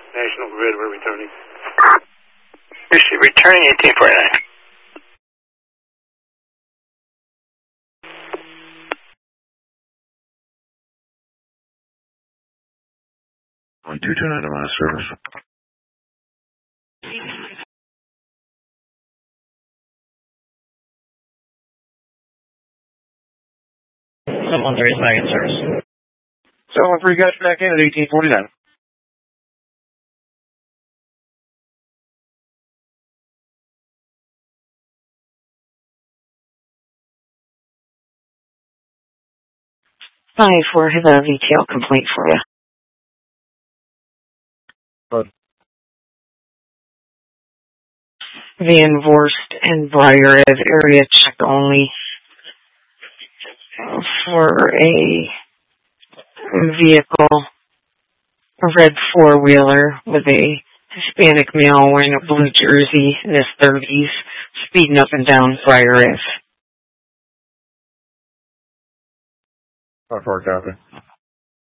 National Grid, we're returning. Returning 1849. On 229 to last service. 713 is back in service. 713 got you back in at 1849. Hi, for the VTL complaint for you. Good. Van Vorst and Briar Ave area check only for a vehicle, a red four-wheeler with a Hispanic male wearing a blue jersey in his 30s, speeding up and down Briar Ave. Not far, copy.